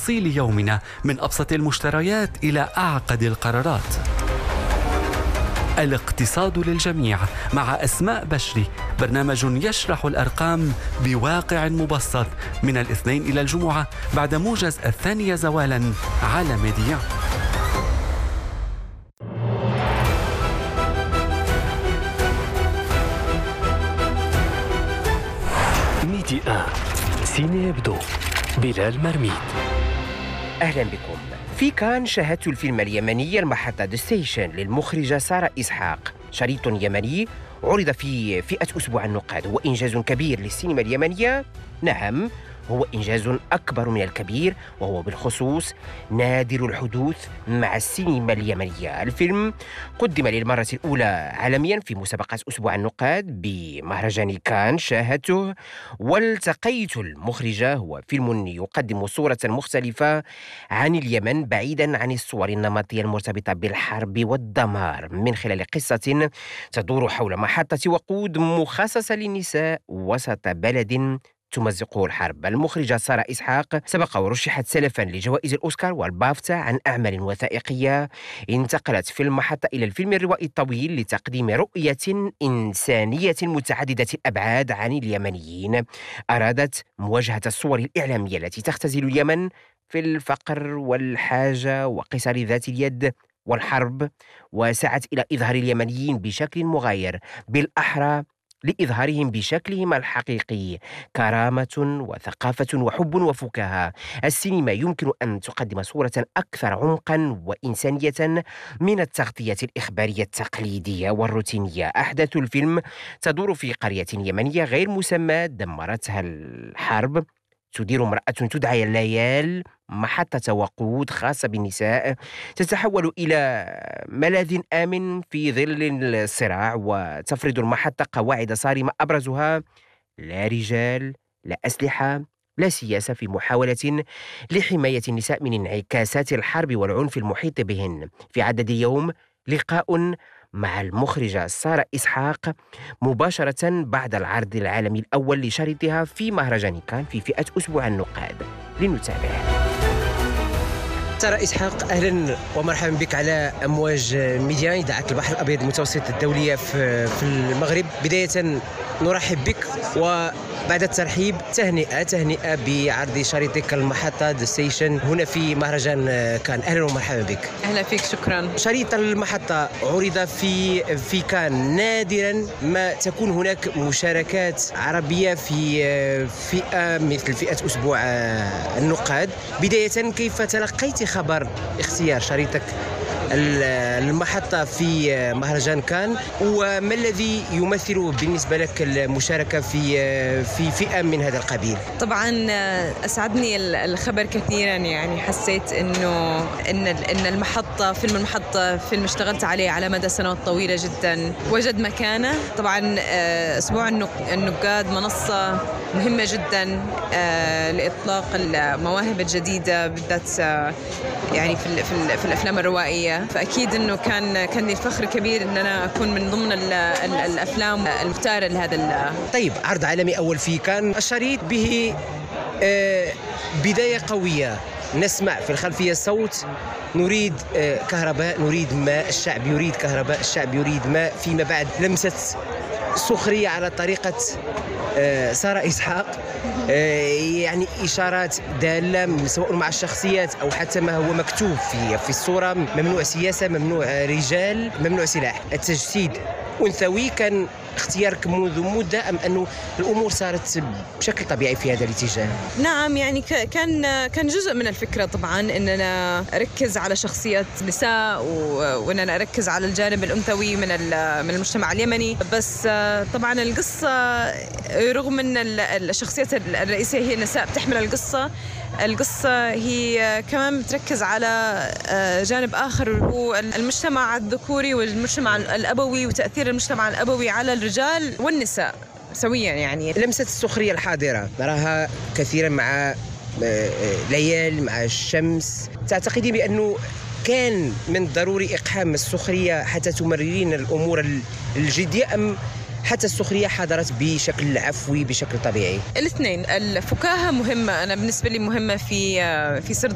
تفاصيل يومنا، من أبسط المشتريات إلى أعقد القرارات. الاقتصاد للجميع مع أسماء بشري، برنامج يشرح الأرقام بواقع مبسط، من الاثنين إلى الجمعة بعد موجز 2 زوالا على ميديا. ميديا سيني يبدو. بلال مرميد. أهلا بكم. في كان شاهدت الفيلم اليمني المحطة The Station للمخرجة سارة إسحاق، شريط يمني عرض في فئة أسبوع النقاد. هو إنجاز كبير للسينما اليمنية، نعم هو إنجاز أكبر من الكبير، وهو بالخصوص نادر الحدوث مع السينما اليمنية. الفيلم قدم للمرة الأولى عالميا في مسابقة أسبوع النقاد بمهرجان كان، شاهدته والتقيت المخرجة. هو فيلم يقدم صورة مختلفة عن اليمن بعيدا عن الصور النمطية المرتبطة بالحرب والدمار، من خلال قصة تدور حول محطة وقود مخصصة للنساء وسط بلد تمزقه الحرب. المخرجة سارة إسحاق سبق ورشحت سلفا لجوائز الأوسكار والبافتا عن أعمال وثائقية. انتقلت في المحطة إلى الفيلم الروائي الطويل لتقديم رؤية إنسانية متعددة الأبعاد عن اليمنيين. أرادت مواجهة الصور الإعلامية التي تختزل اليمن في الفقر والحاجة وقصر ذات اليد والحرب، وسعت إلى إظهار اليمنيين بشكل مغاير، بالأحرى لإظهارهم بشكلهم الحقيقي، كرامة وثقافة وحب وفكاهة. السينما يمكن أن تقدم صورة أكثر عمقا وإنسانية من التغطية الإخبارية التقليدية والروتينية. أحداث الفيلم تدور في قرية يمنية غير مسمى دمرتها الحرب. تدير امرأة تدعى ليال محطة وقود خاصة بالنساء، تتحول إلى ملاذ آمن في ظل الصراع، وتفرض المحطة قواعد صارمة أبرزها لا رجال، لا أسلحة، لا سياسة، في محاولة لحماية النساء من انعكاسات الحرب والعنف المحيط بهن. في عدد يوم لقاء مع المخرجة سارة إسحاق مباشرة بعد العرض العالمي الأول لشريطها في مهرجان كان في فئة أسبوع النقاد. لنتابع. سارة إسحاق، أهلا ومرحبا بك على أمواج ميديا إذاعة البحر الأبيض المتوسط الدولية في المغرب. بداية نرحب بك، وبعد الترحيب تهنئة بعرض شريطك المحطة The Station هنا في مهرجان كان. أهلا ومرحبا بك. أهلا فيك، شكرا. شريط المحطة عرض في كان. نادرا ما تكون هناك مشاركات عربية في فئة مثل فئة أسبوع النقاد. بداية كيف تلقيت خبر اختيار شريطك المحطة في مهرجان كان، وما الذي يمثل بالنسبة لك المشاركة في فئة من هذا القبيل؟ طبعا أسعدني الخبر كثيرا، يعني حسيت إن المحطة، فيلم المحطة فيلم اشتغلت عليه على مدى سنوات طويلة جدا، وجد مكانه. طبعا أسبوع النقاد منصة مهمة جدا لإطلاق المواهب الجديدة، بالذات يعني في الأفلام الروائية. فأكيد إنه كان لي فخر كبير إن أنا أكون من ضمن الأفلام المختارة لهذا. طيب، عرض عالمي أول في كان، الشريط به بداية قوية. نسمع في الخلفية الصوت نريد كهرباء، نريد ماء، الشعب يريد كهرباء، الشعب يريد ماء. فيما بعد لمسة سخرية على طريقة سارة إسحاق، يعني إشارات دالة سواء مع الشخصيات أو حتى ما هو مكتوب في الصورة. ممنوع سياسة، ممنوع رجال، ممنوع سلاح. التجسيد أنثوي كان اختيارك منذ مدة، أم أنه الأمور صارت بشكل طبيعي في هذا الاتجاه؟ نعم، يعني كان جزء من الفكرة طبعا إن أنا أركز على شخصيات نساء، وإن أنا أركز على الجانب الأنثوي من المجتمع اليمني. بس طبعا القصة رغم أن الشخصيات الرئيسية هي النساء بتحمل القصة هي كمان بتركز على جانب آخر، هو المجتمع الذكوري والمجتمع الأبوي، وتأثير المجتمع الأبوي على الرجال والنساء سويا. يعني لمسة السخرية الحاضرة نراها كثيرا مع ليال، مع الشمس. تعتقدين بأنه كان من ضروري إقحام السخرية حتى تمررين الأمور الجدية، أم حتى السخرية حضرت بشكل عفوي بشكل طبيعي؟ الاثنين. الفكاهة مهمة، أنا بالنسبة لي مهمة في سرد